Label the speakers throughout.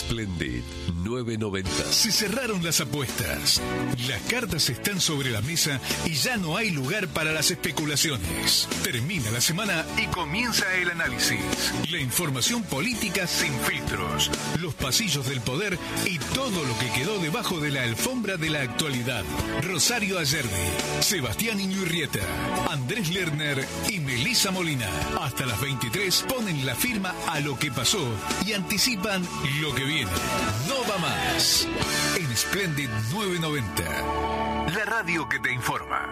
Speaker 1: Splendid 990.
Speaker 2: Se cerraron las apuestas. Las cartas están sobre la mesa y ya no hay lugar para las especulaciones. Termina la semana y comienza el análisis. La información política sin filtros. Los pasillos del poder y todo lo que quedó debajo de la alfombra de la actualidad. Rosario Ayerdi, Sebastián Iñurrieta, Andrés Lerner y Melissa Molina. Hasta las 23 ponen la firma a lo que pasó y anticipan lo que viene. No va más. En Splendid 990. La radio que te informa.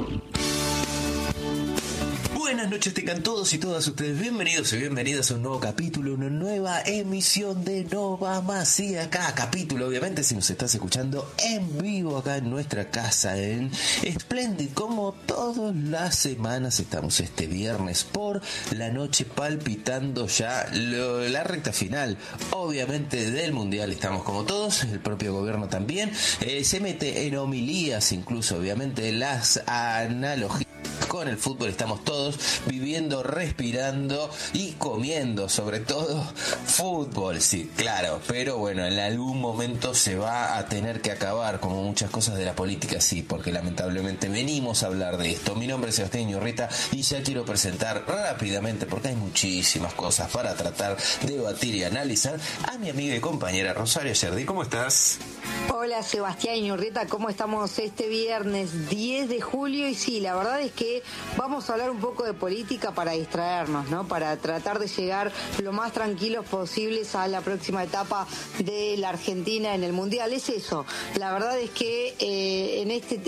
Speaker 3: Buenas noches tengan todos y todas ustedes, bienvenidos y bienvenidas a un nuevo capítulo, una nueva emisión de No Va Más. Sí, acá capítulo, obviamente, si nos estás escuchando en vivo acá en nuestra casa en Splendid, como todas las semanas estamos este viernes por la noche palpitando ya la recta final, obviamente, del Mundial. Estamos como todos, el propio gobierno también se mete en homilías, incluso obviamente las analogías con el fútbol. Estamos todos viviendo, respirando y comiendo, sobre todo fútbol, sí, claro, pero bueno, en algún momento se va a tener que acabar, como muchas cosas de la política, sí, porque lamentablemente venimos a hablar de esto. Mi nombre es Sebastián Iñurrieta y ya quiero presentar rápidamente, porque hay muchísimas cosas para tratar, debatir y analizar, a mi amiga y compañera Rosario Ayerdi. ¿Cómo estás?
Speaker 4: Hola Sebastián Iñurrieta, ¿cómo estamos este viernes 10 de julio? Y sí, la verdad es que vamos a hablar un poco de política para distraernos, ¿no? Para tratar de llegar lo más tranquilos posibles a la próxima etapa de la Argentina en el Mundial. Es eso. La verdad es que en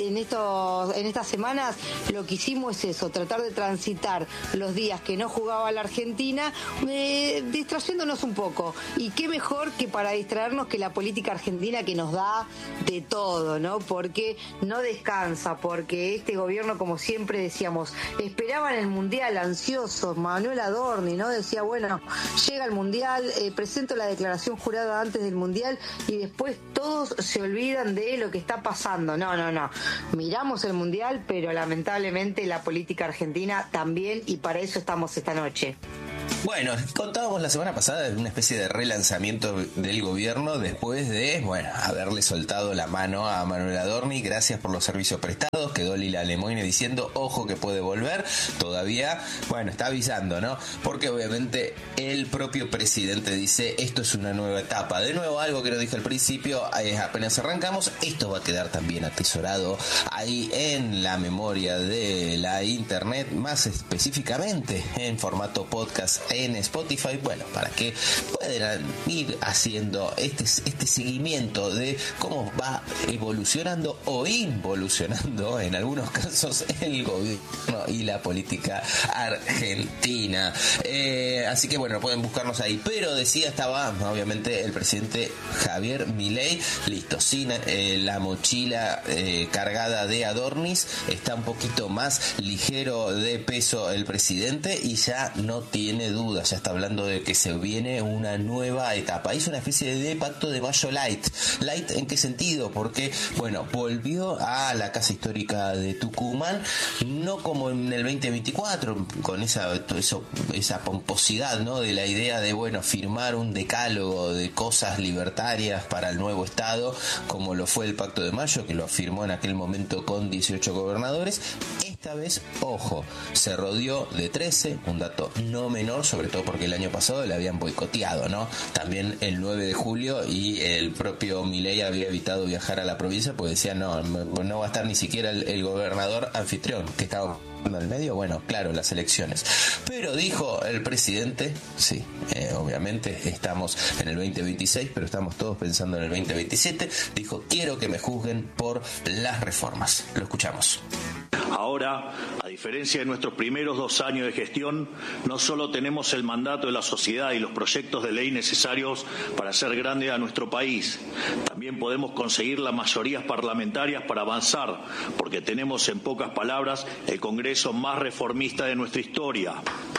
Speaker 4: estas semanas lo que hicimos es eso, tratar de transitar los días que no jugaba la Argentina, distrayéndonos un poco. Y qué mejor que para distraernos que la política argentina, que nos da de todo, ¿no? Porque no descansa, porque este gobierno, como siempre decíamos, esperaban el Mundial ansiosos. Manuel Adorni, ¿no? Decía, bueno, llega el Mundial, presento la declaración jurada antes del Mundial y después todos se olvidan de lo que está pasando. No. Miramos el Mundial, pero lamentablemente la política argentina también, y para eso estamos esta noche.
Speaker 3: Bueno, contábamos la semana pasada de una especie de relanzamiento del gobierno después de, bueno, haberle soltado la mano a Manuel Adorni. Gracias por los servicios prestados. Quedó Lila Lemoine diciendo, ojo que puede volver. Todavía, bueno, está avisando, ¿no? Porque obviamente el propio presidente dice, esto es una nueva etapa. De nuevo, algo que nos dije al principio, apenas arrancamos, esto va a quedar también atesorado ahí en la memoria de la internet, más específicamente en formato podcast en Spotify, bueno, para que puedan ir haciendo este seguimiento de cómo va evolucionando o involucionando en algunos casos el gobierno y la política argentina. Así que bueno, pueden buscarnos ahí, pero decía, estaba obviamente el presidente Javier Milei, listo, sin la mochila cargada de adornis, está un poquito más ligero de peso el presidente y ya no tiene dudas, ya está hablando de que se viene una nueva etapa. Hizo una especie de pacto de mayo light. ¿Light en qué sentido? Porque, bueno, volvió a la casa histórica de Tucumán, no como en el 2024, con esa pomposidad, ¿no? De la idea de, bueno, firmar un decálogo de cosas libertarias para el nuevo Estado, como lo fue el Pacto de Mayo, que lo firmó en aquel momento con 18 gobernadores. Esta vez, ojo, se rodeó de 13, un dato no menor, sobre todo porque el año pasado le habían boicoteado, ¿no? También el 9 de julio y el propio Milei había evitado viajar a la provincia porque decía, no va a estar ni siquiera el gobernador anfitrión, que estaba en el medio, bueno, claro, las elecciones. Pero dijo el presidente, sí, obviamente estamos en el 2026, pero estamos todos pensando en el 2027, dijo, quiero que me juzguen por las reformas. Lo escuchamos.
Speaker 5: Ahora, a diferencia de nuestros primeros 2 años de gestión, no solo tenemos el mandato de la sociedad y los proyectos de ley necesarios para hacer grande a nuestro país, también podemos conseguir las mayorías parlamentarias para avanzar, porque tenemos, en pocas palabras, el Congreso más reformista de nuestra historia.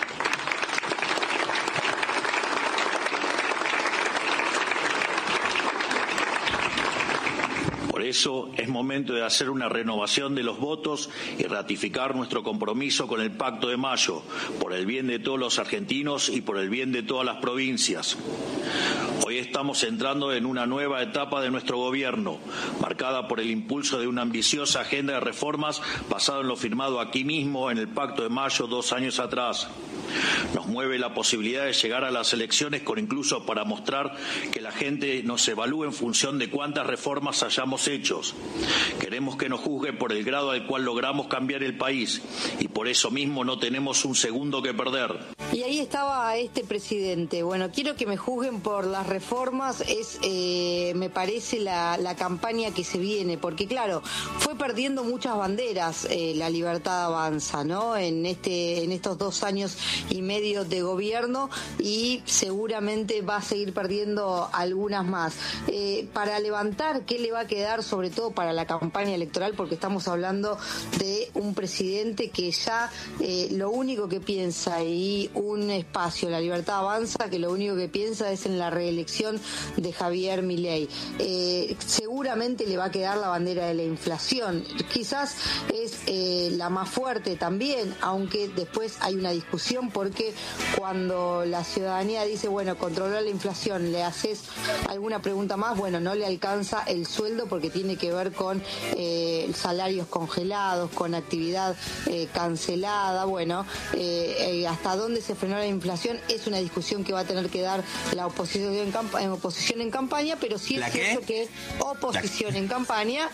Speaker 5: Por eso es momento de hacer una renovación de los votos y ratificar nuestro compromiso con el Pacto de Mayo, por el bien de todos los argentinos y por el bien de todas las provincias. Hoy estamos entrando en una nueva etapa de nuestro gobierno, marcada por el impulso de una ambiciosa agenda de reformas basada en lo firmado aquí mismo en el Pacto de Mayo 2 años atrás. Nos mueve la posibilidad de llegar a las elecciones con incluso para mostrar que la gente nos evalúe en función de cuántas reformas hayamos hecho. Queremos que nos juzguen por el grado al cual logramos cambiar el país y por eso mismo no tenemos un segundo que perder.
Speaker 4: Y ahí estaba este presidente. Bueno, quiero que me juzguen por las reformas, me parece la campaña que se viene, porque claro, fue perdiendo muchas banderas La Libertad Avanza, ¿no? En estos 2 años y medio de gobierno, y seguramente va a seguir perdiendo algunas más. Para levantar, ¿qué le va a quedar sobre todo para la campaña electoral? Porque estamos hablando de un presidente que ya lo único que piensa, y un espacio, La Libertad Avanza, que lo único que piensa es en la reelección de Javier Milei. Seguramente le va a quedar la bandera de la inflación. Quizás es la más fuerte también, aunque después hay una discusión, porque cuando la ciudadanía dice, bueno, controlar la inflación, le haces alguna pregunta más, bueno, no le alcanza el sueldo porque tiene que ver con salarios congelados, con actividad cancelada. Bueno, hasta dónde se frenó la inflación es una discusión que va a tener que dar la oposición en campaña, pero sí es cierto que oposición en campaña,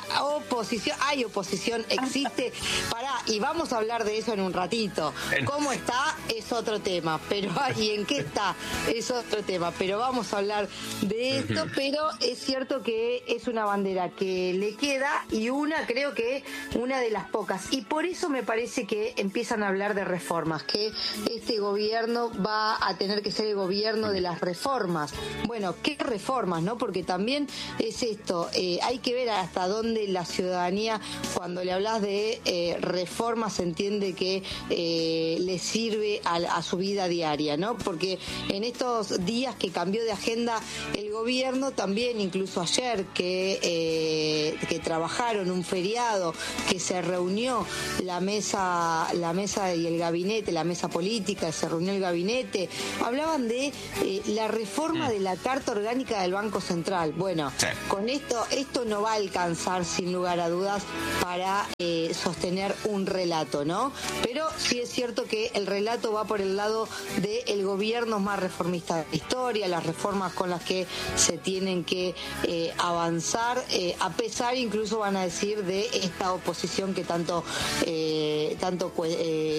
Speaker 4: hay oposición, existe, y vamos a hablar de eso en un ratito. ¿Cómo está? Es otro tema, pero ¿y en qué está? Es otro tema, pero vamos a hablar de esto. Pero es cierto que es una bandera que le queda, y creo que una de las pocas, y por eso me parece que empiezan a hablar de reformas, que este gobierno va a tener que ser el gobierno de las reformas. Bueno, ¿qué reformas, no? Porque también es esto, hay que ver hasta dónde la ciudadanía, cuando le hablas de reformas, se entiende que le sirve a su vida diaria, ¿no? Porque en estos días que cambió de agenda el gobierno, también incluso ayer que trabajaron un feriado, que se reunió la mesa y el gabinete, la mesa política, se reunió el gabinete, hablaban de la reforma de la Carta Orgánica del Banco Central. Bueno, sí. Con esto no va a alcanzar sin lugar a dudas para sostener un relato, ¿no? Pero sí es cierto que el relato va por el lado del gobierno más reformista de la historia, las reformas con las que se tienen que avanzar, a pesar, incluso van a decir, de esta oposición que tanto